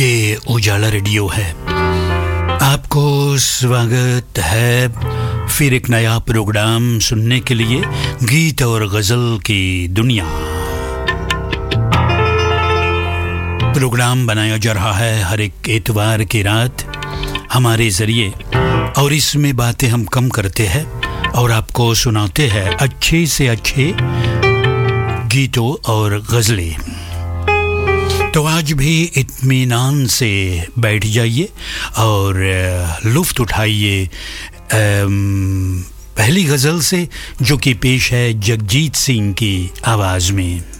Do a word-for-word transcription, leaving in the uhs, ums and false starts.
ये उजाला रेडियो है। आपको स्वागत है फिर एक नया प्रोग्राम सुनने के लिए, गीत और गज़ल की दुनिया। प्रोग्राम बनाया जा रहा है हर एक एतवार की रात हमारे ज़रिए, और इसमें बातें हम कम करते हैं और आपको सुनाते हैं अच्छे से अच्छे गीतों और गज़लें। तो आज भी इत्मीनान से बैठ जाइए और लुफ्त उठाइए पहली गज़ल से, जो कि पेश है जगजीत सिंह की आवाज़ में।